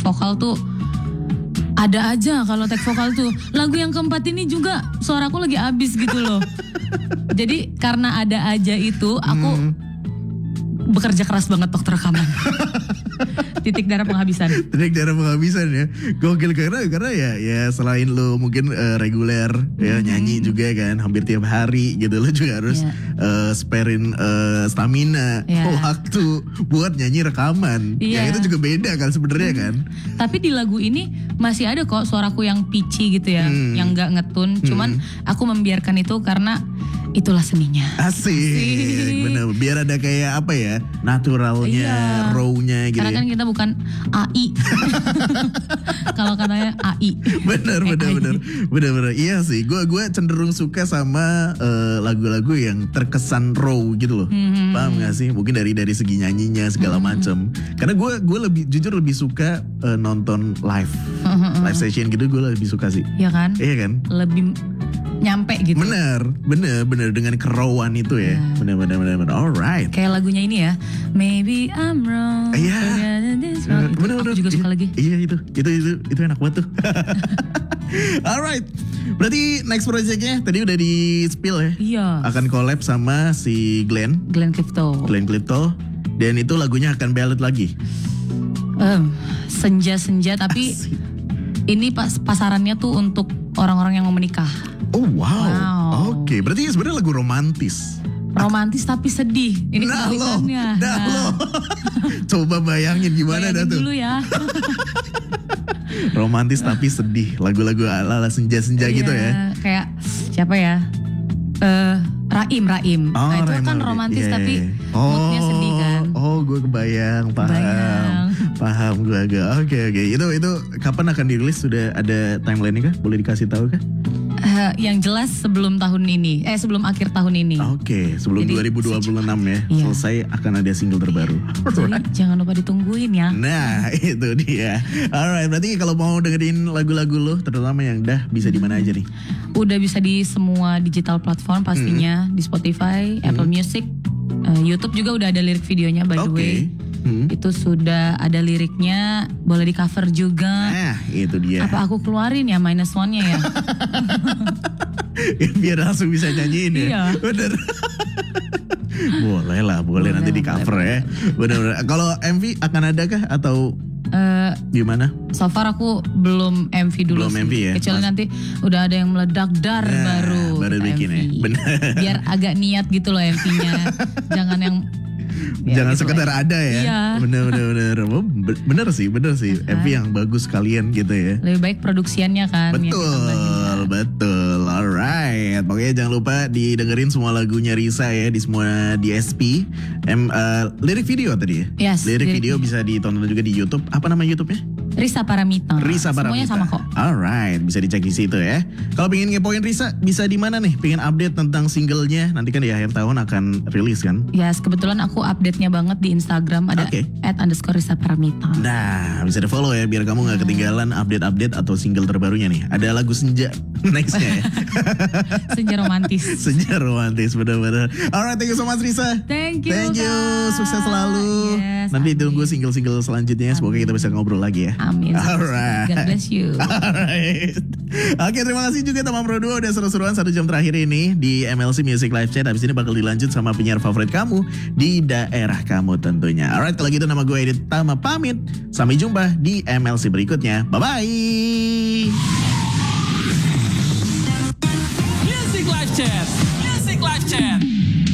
vokal tuh ada aja kalau tag vokal tuh. Lagu yang keempat ini juga suaraku lagi habis gitu loh. Jadi karena ada aja itu aku bekerja keras banget waktu rekaman. Titik darah penghabisan. Titik darah penghabisan ya. Gokil karena ya selain lo mungkin reguler ya nyanyi juga kan hampir tiap hari gitu, lo juga harus sparein stamina, waktu buat nyanyi rekaman. Yang itu juga beda kan sebenarnya kan. Tapi di lagu ini masih ada kok suaraku yang pitchy gitu ya, yang nggak ngetun. Cuman aku membiarkan itu karena itulah seninya. Asik. Bener. Biar ada kayak apa ya, naturalnya, raw-nya gitu. Karena kan kita bukan AI. Kalau katanya AI. Bener. Iya sih. Gue cenderung suka sama lagu-lagu yang terkesan raw gitu loh. Paham gak sih? Mungkin dari segi nyanyinya segala macem. Karena gue jujur lebih suka nonton live session gitu. Gue lebih suka sih. Iya kan? Iya kan? Lebih nyampe gitu. Bener dengan kerawan itu ya. Bener. Alright. Kayak lagunya ini ya, Maybe I'm Wrong. Iya. Bener. Aku juga suka lagi. Iya itu enak banget tuh. Alright. Berarti next projectnya tadi udah di spill ya? Iya. Akan collab sama si Glenn Clifton. Dan itu lagunya akan ballad lagi. Senja tapi ini pasarannya tuh untuk orang-orang yang mau menikah. Oh wow. Oke, berarti sebenarnya lagu romantis. Romantis tapi sedih. Ini kebalikannya. Lo. Coba bayangin gimana dah tuh. Dulu ya. Romantis tapi sedih. Lagu-lagu ala-ala senja-senja gitu ya. Kayak siapa ya? Raim. Nah, itu kan romantis tapi moodnya sedih kan. Oh, gue kebayang, paham gue agak. Oke. Itu kapan akan dirilis? Sudah ada timeline-nya kah? Boleh dikasih tahu kah? Yang jelas sebelum akhir tahun ini. Oke, sebelum jadi, 2026 ya. Selesai akan ada single terbaru. Jadi jangan lupa ditungguin ya. Nah, itu dia. Alright, berarti kalau mau dengerin lagu-lagu lo, terutama yang bisa di mana aja nih? Udah bisa di semua digital platform pastinya, di Spotify, Apple Music, YouTube juga udah ada lirik videonya by the way. Itu sudah ada liriknya, boleh di cover juga. Nah, itu dia. Apa aku keluarin ya -1-nya ya? Biar langsung bisa nyanyiin ya. Iya. Bener. boleh nanti di cover ya. Bener. Kalau MV akan ada kah atau gimana? So far aku belum MV dulu belum sih. MV ya? Kecuali nanti udah ada yang meledak baru bikin MV. ya. Bener. Biar agak niat gitu loh MV-nya. Jangan yang jangan gitu sekedar ada ya. Iya. Bener sih. MV yang bagus kalian gitu ya. Lebih baik produksiannya kan. Betul. Alright. Pokoknya jangan lupa didengerin semua lagunya Risa ya di semua DSP. Lirik video tadi ya. Yes. Lirik video bisa ditonton juga di YouTube. Apa nama YouTube-nya? Risa Paramita. Semuanya sama kok. Alright, bisa dicek di situ ya. Kalau pengen ngepoin Risa, bisa di mana nih? Pengen update tentang singlenya? Nanti kan di akhir tahun akan rilis kan? Yes, kebetulan aku update-nya banget di Instagram ada @_Risa Paramita. Nah, bisa di follow ya biar kamu nggak ketinggalan update atau single terbarunya nih. Ada lagu Senja nextnya ya. Senja romantis. Senja romantis, benar-benar. Alright, thank you so much Risa. Thank you. Sukses selalu. Yes, nanti tunggu single-single selanjutnya. Semoga kita bisa ngobrol lagi ya. Amin. Alright. God bless you. Alright. Oke, terima kasih juga teman Pro 2 udah seru-seruan 1 jam terakhir ini di MLC Music Live Chat. Habis ini bakal dilanjut sama penyiar favorit kamu di daerah kamu tentunya. Alright, kalau gitu nama gue Edit Tama pamit. Sampai jumpa di MLC berikutnya. Bye-bye. Music Live Chat.